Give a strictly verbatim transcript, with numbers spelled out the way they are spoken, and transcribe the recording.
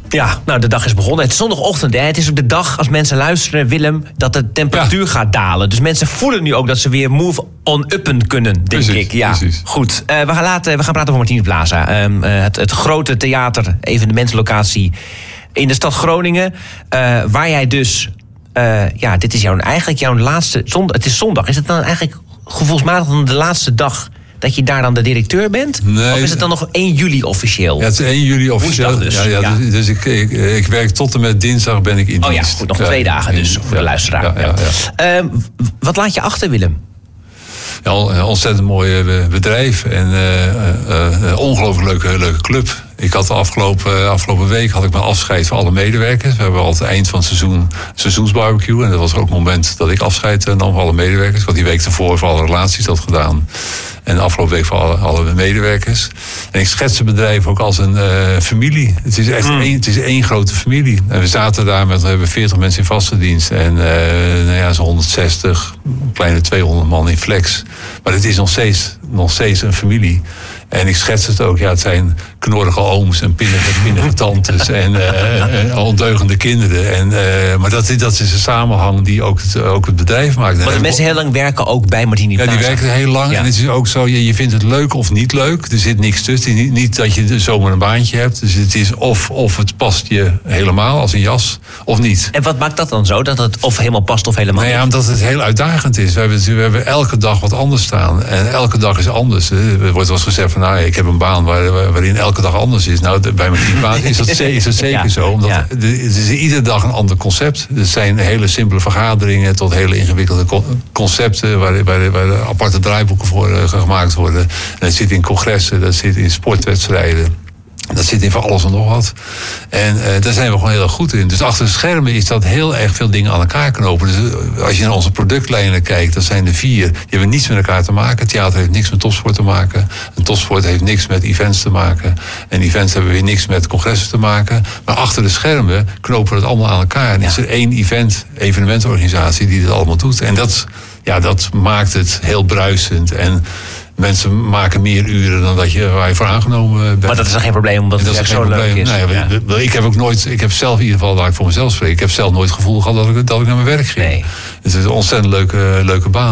Ja, nou, de dag is begonnen. Het is zondagochtend, hè. Het is ook de dag, als mensen luisteren, Willem, dat de temperatuur ja. gaat dalen. Dus mensen voelen nu ook dat ze weer move on uppen kunnen, denk precies, ik. Ja, precies. Goed. Uh, we, gaan laten, we gaan praten over Martinus Plaza. Um, uh, het, het grote theater, evenementenlocatie in de stad Groningen. Uh, waar jij dus... Uh, ja, dit is jouw, eigenlijk jouw laatste... Zondag, het is zondag. Is het dan eigenlijk gevoelsmatig dan de laatste dag... dat je daar dan de directeur bent? Nee, of is het dan nog één juli officieel? Ja, het is één juli officieel. Woensdag dus. Ja, ja, ja. Dus, dus ik, ik, ik werk tot en met dinsdag ben ik in dienst. Oh ja, goed, nog twee dagen dus voor ja, de luisteraar. Ja, ja, ja. Uh, wat laat je achter, Willem? Ja, een ontzettend mooi bedrijf en uh, uh, uh, ongelooflijk leuke, leuke club. Ik had de afgelopen, afgelopen week had ik mijn afscheid van alle medewerkers. We hebben al het eind van het seizoen seizoensbarbecue. En dat was ook het moment dat ik afscheid nam van alle medewerkers. Ik had die week ervoor voor alle relaties dat gedaan. En de afgelopen week voor alle, alle medewerkers. En ik schets het bedrijf ook als een uh, familie. Het is echt mm. één, het is één grote familie. En we zaten daar met, we hebben veertig mensen in vaste dienst. En uh, nou ja, zo'n honderdzestig, kleine tweehonderd man in flex. Maar het is nog steeds, nog steeds een familie. En ik schets het ook, ja, het zijn knorrige ooms en pinnige, pinnige tantes en uh, ondeugende kinderen. En, uh, maar dat, dat is een samenhang die ook het, ook het bedrijf maakt. Maar de mensen heel lang werken ook bij Martinus Plaza. Ja, die werken heel lang. Ja. En het is ook zo, je, je vindt het leuk of niet leuk. Er zit niks tussen. Niet, niet dat je zomaar een baantje hebt. Dus het is of, of het past je helemaal als een jas, of niet. En wat maakt dat dan zo? Dat het of helemaal past of helemaal nou ja, niet? Omdat het heel uitdagend is. We hebben, we hebben elke dag wat anders staan. En elke dag is anders. Er wordt wel eens gezegd van, nou, ik heb een baan waar, waarin elke dag anders is. Nou, bij Martinus Plaza is dat, is dat zeker ja. zo. Omdat ja. het is iedere dag een ander concept. Er zijn hele simpele vergaderingen tot hele ingewikkelde concepten waar, waar, waar aparte draaiboeken voor uh, gemaakt worden. En dat zit in congressen, dat zit in sportwedstrijden. Dat zit in van alles en nog wat. En uh, daar zijn we gewoon heel erg goed in. Dus achter de schermen is dat heel erg veel dingen aan elkaar knopen. Dus uh, als je naar onze productlijnen kijkt, dat zijn er vier. Die hebben niets met elkaar te maken. Theater heeft niks met topsport te maken. En topsport heeft niks met events te maken. En events hebben weer niks met congressen te maken. Maar achter de schermen knopen we het allemaal aan elkaar. En ja. is er één event, evenementorganisatie die dit allemaal doet. En dat, ja, dat maakt het heel bruisend. En mensen maken meer uren dan dat je, waar je voor aangenomen bent. Maar dat is dan geen probleem, omdat het echt zo leuk is. Nee, ja. Ik heb ook nooit, ik heb zelf in ieder geval, laat ik voor mezelf spreken, ik heb zelf nooit het gevoel gehad dat ik, dat ik naar mijn werk ging. Nee. Het is een ontzettend leuke, leuke baan.